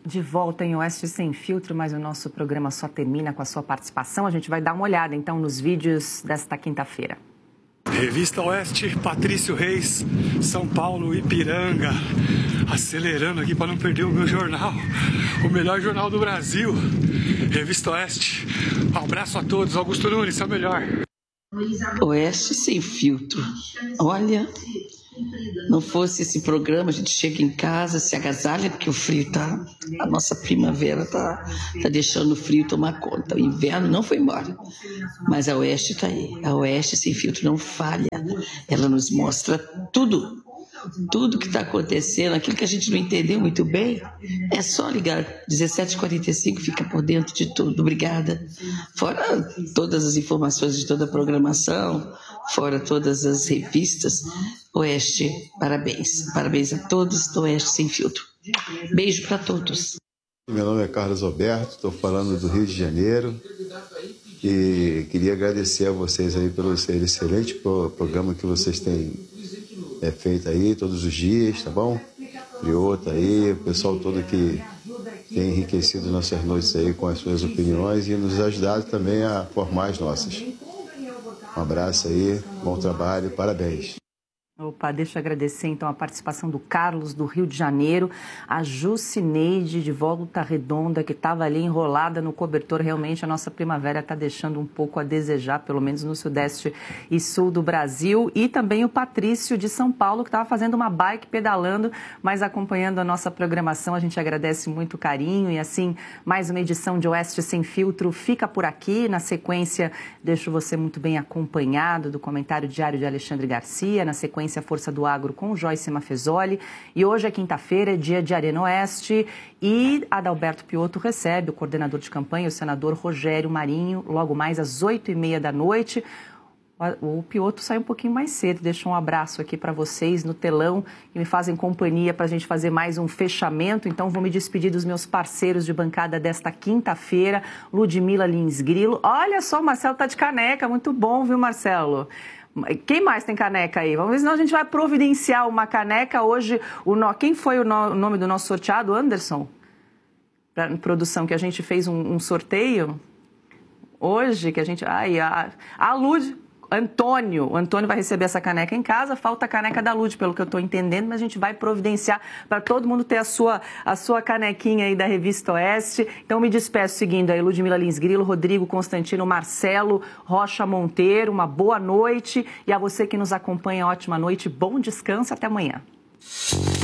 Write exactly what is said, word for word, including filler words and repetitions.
De volta em Oeste Sem Filtro, mas o nosso programa só termina com a sua participação. A gente vai dar uma olhada, então, nos vídeos desta quinta-feira. Revista Oeste, Patrício Reis, São Paulo, Ipiranga. Acelerando aqui para não perder o meu jornal, o melhor jornal do Brasil. Revista Oeste. Um abraço a todos. Augusto Nunes, é o melhor. Oeste Sem Filtro. Olha, não fosse esse programa, a gente chega em casa, se agasalha, porque o frio tá... A nossa primavera tá, tá deixando o frio tomar conta. O inverno não foi embora, mas a Oeste tá aí. A Oeste Sem Filtro não falha. Ela nos mostra tudo. Tudo que está acontecendo, aquilo que a gente não entendeu muito bem, é só ligar dezessete e quarenta e cinco, fica por dentro de tudo. Obrigada. Fora todas as informações de toda a programação, fora todas as revistas. Oeste, parabéns. Parabéns a todos do Oeste Sem Filtro. Beijo para todos. Meu nome é Carlos Alberto, estou falando do Rio de Janeiro e queria agradecer a vocês aí pelo excelente programa que vocês têm é feito aí todos os dias, tá bom? Priota aí, o pessoal todo que tem enriquecido nossas noites aí com as suas opiniões e nos ajudado também a formar as nossas. Um abraço aí, bom trabalho, parabéns. Opa, deixa eu agradecer então a participação do Carlos, do Rio de Janeiro, a Jucineide de Volta Redonda, que estava ali enrolada no cobertor. Realmente a nossa primavera está deixando um pouco a desejar, pelo menos no sudeste e sul do Brasil. E também o Patrício de São Paulo, que estava fazendo uma bike pedalando, mas acompanhando a nossa programação. A gente agradece muito o carinho e assim, mais uma edição de Oeste Sem Filtro fica por aqui. Na sequência, deixo você muito bem acompanhado do comentário diário de Alexandre Garcia, na sequência a Força do Agro com Joyce Mafezoli. E hoje é quinta-feira, é dia de Arena Oeste e Adalberto Piotto recebe o coordenador de campanha, o senador Rogério Marinho, logo mais às oito e meia da noite. O Piotto sai um pouquinho mais cedo, deixa um abraço aqui para vocês no telão que me fazem companhia para a gente fazer mais um fechamento. Então vou me despedir dos meus parceiros de bancada desta quinta-feira, Ludmila Lins Grilo. Olha só, o Marcelo tá de caneca, muito bom, viu, Marcelo? Quem mais tem caneca aí? Vamos ver, senão a gente vai providenciar uma caneca hoje. O no... Quem foi o, no... o nome do nosso sorteado? Anderson? Pra produção, que a gente fez um, um sorteio hoje, que a gente... Ai, a, a Lud... Antônio. O Antônio vai receber essa caneca em casa. Falta a caneca da Lud, pelo que eu estou entendendo, mas a gente vai providenciar para todo mundo ter a sua, a sua canequinha aí da Revista Oeste. Então, me despeço seguindo aí Ludmila Lins Grilo, Rodrigo Constantino, Marcelo Rocha Monteiro. Uma boa noite. E a você que nos acompanha, ótima noite. Bom descanso. Até amanhã.